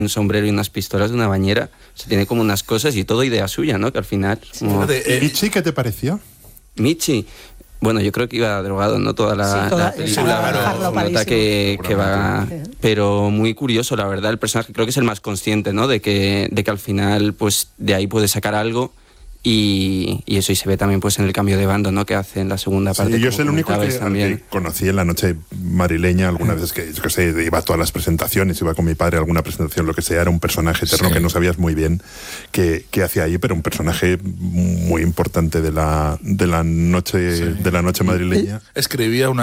un sombrero y unas pistolas de una bañera. Se tiene como unas cosas y todo idea suya, ¿no? Que al final... Sí. Como... ¿Michi qué te pareció? Michi... Bueno, yo creo que iba drogado, ¿no? Toda la película, nota que va... Pero muy curioso, la verdad, el personaje creo que es el más consciente, ¿no? De que al final, pues, de ahí puede sacar algo y eso, y se ve también, pues, en el cambio de bando, ¿no? Que hace en la segunda parte. Yo soy el único que conocí en la noche madrileña, algunas veces que, yo qué sé, iba a todas las presentaciones, iba con mi padre a alguna presentación, lo que sea, era un personaje eterno que no sabías muy bien qué hacía ahí, pero un personaje muy importante de la noche madrileña. Escribía una